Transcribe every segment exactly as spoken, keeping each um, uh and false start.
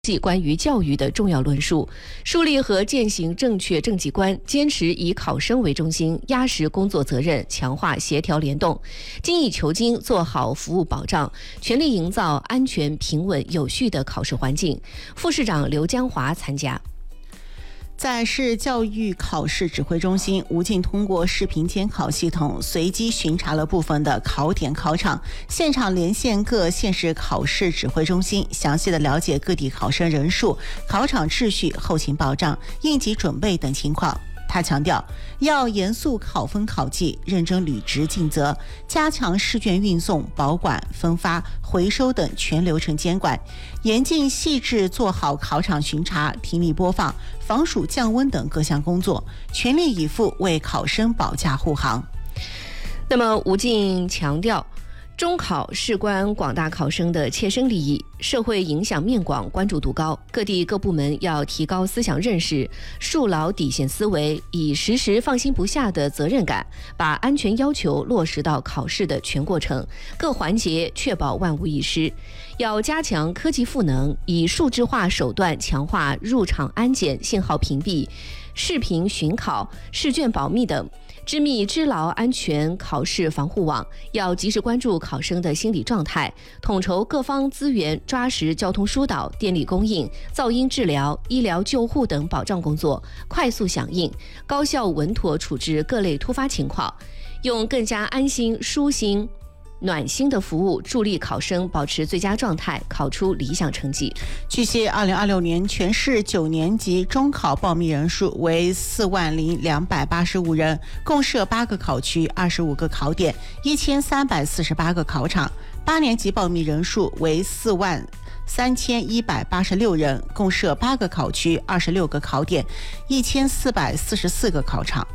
关于教育的重要论述，树立和践行正确政绩观，坚持以考生为中心，压实工作责任，强化协调联动，精益求精，做好服务保障，全力营造安全、平稳、有序的考试环境。副市长刘江华参加。 在市教育考试指挥中心，吴静通过视频监考系统随机巡查了部分的考点考场，现场连线各县市考试指挥中心，详细的了解各地考生人数、考场秩序、后勤保障、应急准备等情况。他强调，要严肃考分考绩，认真履职尽责，加强试卷运送、保管、分发、回收等全流程监管，严禁细致做好考场巡查、听力播放、防暑降温等各项工作，全力以赴为考生保驾护航。 那么，吴静强调，中考事关广大考生的切身利益，社会影响面广，关注度高。各地各部门要提高思想认识，树牢底线思维，以时时放心不下的责任感，把安全要求落实到考试的全过程，各环节确保万无一失。要加强科技赋能，以数字化手段强化入场安检、信号屏蔽、视频巡考、试卷保密等。织密织牢安全考试防护网，要及时关注考生的心理状态，统筹各方资源，抓实交通疏导、电力供应、噪音治疗、医疗救护等保障工作，快速响应，高效稳妥处置各类突发情况，用更加安心、舒心、暖心的服务助力考生保持最佳状态，考出理想成绩。 据悉，二零二六年全市九年级中考报名人数为四万零两百八十五人，共设八个考区、二十五个考点、一千三百四十八个考场。八年级报名人数为四万三千一百八十六人，共设八个考区、二十六个考点、一千四百四十四个考场。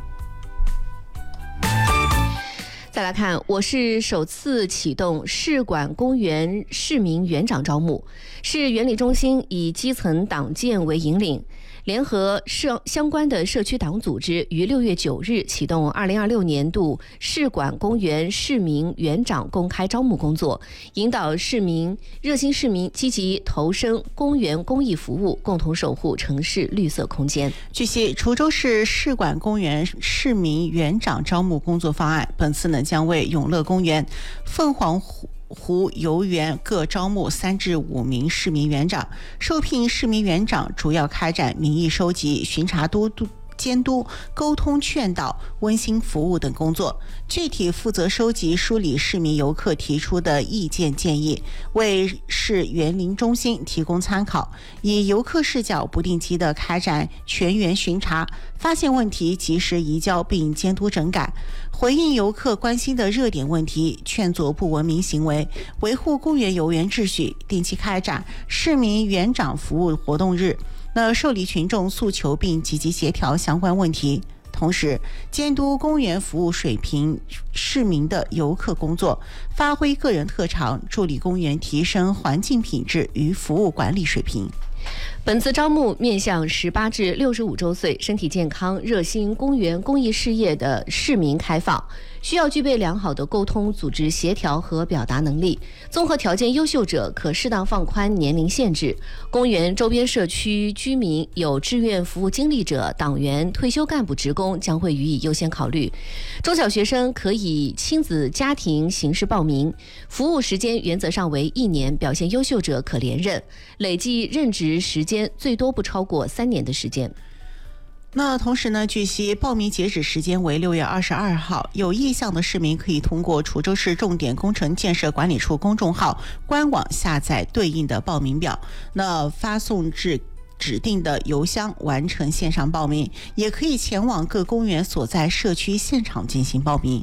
再来看，我市首次启动市管公园市民园长招募，市园林中心以基层党建为引领，联合社相关的社区党组织，于六月九日启动二零二六年度市管公园市民园长公开招募工作，引导市民热心市民积极投身公园公益服务，共同守护城市绿色空间。 据悉，滁州市市管公园市民园长招募工作方案，本次呢将为永乐公园、凤凰湖湖游园各招募三至五名市民园长，受聘市民园长主要开展民意收集、巡查督督监督、沟通劝导、温馨服务等工作，具体负责收集梳理市民游客提出的意见建议，为市园林中心提供参考，以游客视角不定期的开展全园巡查，发现问题及时移交并监督整改，回应游客关心的热点问题，劝阻不文明行为，维护公园游园秩序，定期开展市民园长服务活动日，那受理群众诉求并积极协调相关问题，同时监督公园服务水平市民的游客工作，发挥个人特长，助力公园提升环境品质与服务管理水平。 本次招募面向十八至六十五周岁、身体健康、热心公园公益事业的市民开放，需要具备良好的沟通、组织协调和表达能力。综合条件优秀者可适当放宽年龄限制。公园周边社区居民、有志愿服务经历者、党员、退休干部职工将会予以优先考虑。中小学生可以亲子家庭形式报名，服务时间原则上为一年，表现优秀者可连任，累计任职时间最多不超过三年的时间。 那同时呢，据悉报名截止时间为六月二十二号，有意向的市民可以通过滁州市重点工程建设管理处公众号官网下载对应的报名表，那发送至指定的邮箱完成线上报名，也可以前往各公园所在社区现场进行报名。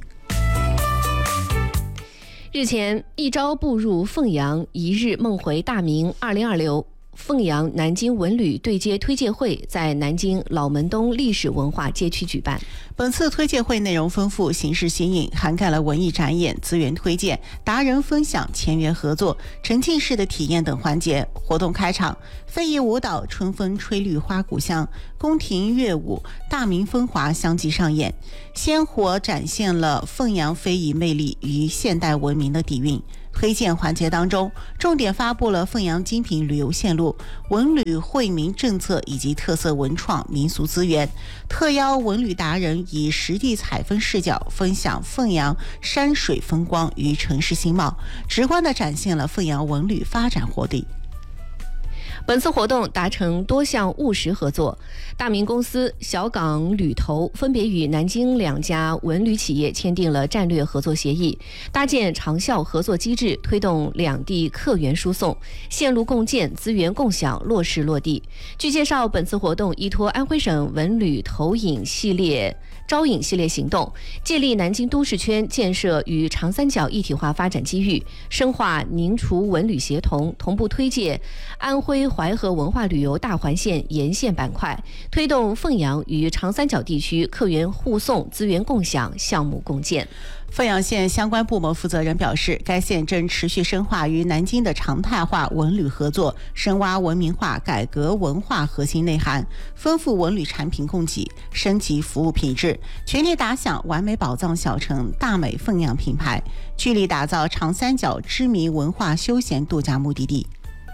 日前，一朝步入凤阳，一日梦回大明二零二六凤阳南京文旅对接推介会在南京老门东历史文化街区举办。 本次推介会内容丰富，形式新颖，涵盖了文艺展演、资源推荐、达人分享、前园合作、沉浸式的体验等环节。活动开场，非遗舞蹈《春风吹绿花鼓巷》、宫廷乐舞《大明风华》相继上演，鲜活展现了凤阳非遗魅力与现代文明的底蕴。 推荐环节当中，重点发布了凤阳精品旅游线路、文旅惠民政策以及特色文创民俗资源，特邀文旅达人以实地采风视角分享凤阳山水风光与城市新貌，直观地展现了凤阳文旅发展活力。 本次活动达成多项务实合作，大明公司、小港旅投分别与南京两家文旅企业签订了战略合作协议，搭建长效合作机制，推动两地客源输送、线路共建、资源共享落实落地。据介绍，本次活动依托安徽省文旅投影系列招引系列行动，借力南京都市圈建设与长三角一体化发展机遇，深化宁楚文旅协同，同步推介安徽淮河文化旅游大环线沿线板块，推动凤阳与长三角地区客源互送、资源共享、项目共建。 凤阳县相关部门负责人表示，该县正持续深化与南京的常态化文旅合作，深挖文明化改革文化核心内涵，丰富文旅产品供给，升级服务品质，全力打响完美宝藏小城大美凤阳品牌，聚力打造长三角知名文化休闲度假目的地。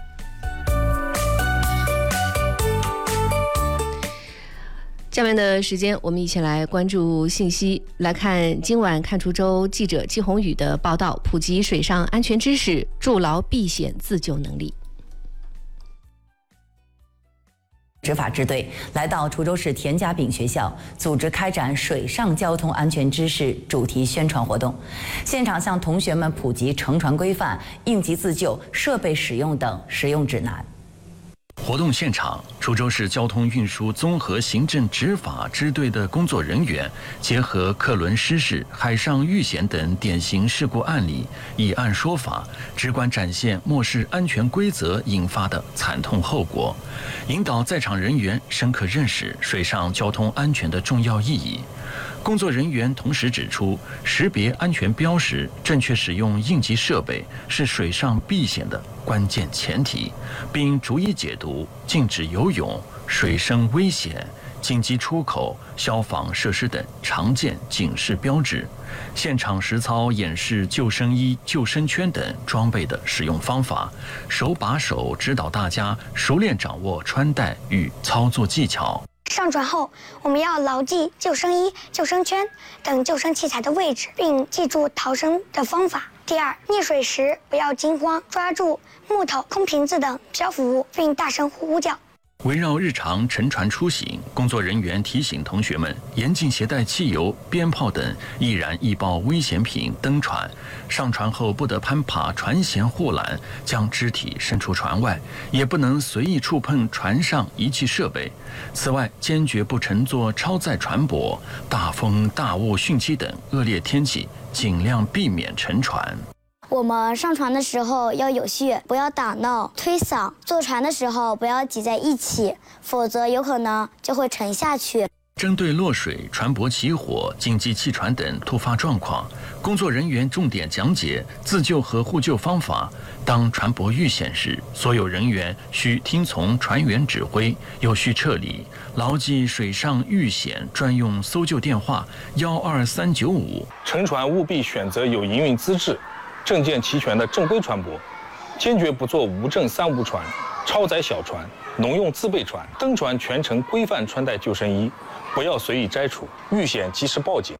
下面的时间，我们一起来关注信息。来看今晚看滁州记者季宏宇的报道，普及水上安全知识，筑牢避险自救能力。 执法支队来到滁州市田家炳学校，组织开展水上交通安全知识主题宣传活动，现场向同学们普及乘船规范、应急自救、设备使用等实用指南。 活动现场，滁州市交通运输综合行政执法支队的工作人员结合客轮失事、海上遇险等典型事故案例，以案说法，直观展现漠视安全规则引发的惨痛后果，引导在场人员深刻认识水上交通安全的重要意义。工作人员同时指出，识别安全标识、正确使用应急设备是水上避险的关键前提，并逐一解读禁止游泳、水深危险、紧急出口、消防设施等常见警示标志。现场实操演示救生衣、救生圈等装备的使用方法，手把手指导大家熟练掌握穿戴与操作技巧。 上船后，我们要牢记救生衣、救生圈等救生器材的位置，并记住逃生的方法。第二，溺水时不要惊慌，抓住木头、空瓶子等漂浮物，并大声呼叫。 围绕日常乘船出行，工作人员提醒同学们严禁携带汽油、鞭炮等易燃易爆危险品登船。上船后不得攀爬船舷护栏，将肢体伸出船外，也不能随意触碰船上仪器设备。此外，坚决不乘坐超载船舶，大风、大雾、汛期等恶劣天气，尽量避免乘船。 我们上船的时候要有序，不要打闹、推搡；坐船的时候不要挤在一起，否则有可能就会沉下去。 针对落水、船舶起火、紧急弃船等突发状况，工作人员重点讲解自救和互救方法。当船舶遇险时，所有人员需听从船员指挥，有序撤离，牢记水上遇险专用搜救电话幺二三九五。 乘船务必选择有营运资质、证件齐全的正规船舶，坚决不坐无证三无船、超载小船、农用自备船。登船全程规范穿戴救生衣，不要随意摘除，遇险及时报警。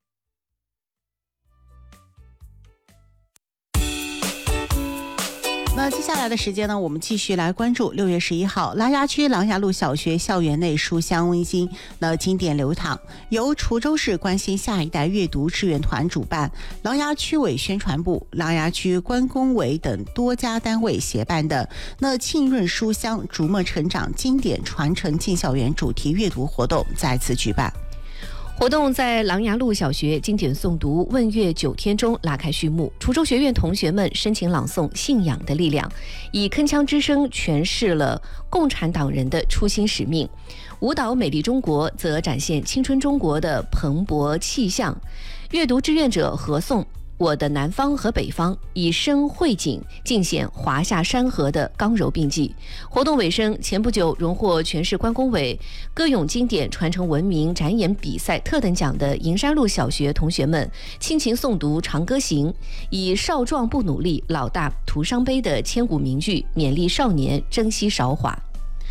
那接下来的时间呢，我们继续来关注六月十一号琅琊区琅琊路小学校园内书香温馨那经典流淌，由滁州市关心下一代阅读志愿团主办，琅琊区委宣传部、琅琊区关工委等多家单位协办的那沁润书香逐梦成长经典传承进校园主题阅读活动再次举办。 活动在琅琊路小学经典诵读问阅九天中拉开序幕，滁州学院同学们深情朗诵《信仰的力量》，以铿锵之声诠释了共产党人的初心使命。舞蹈《美丽中国》则展现青春中国的蓬勃气象。阅读志愿者合诵我的南方和北方，以声绘景，尽显华夏山河的刚柔并济。活动尾声，前不久荣获全市关工委歌咏经典传承文明展演比赛特等奖的营山路小学同学们倾情诵读《长歌行》，以少壮不努力，老大徒伤悲的千古名句勉励少年珍惜韶华。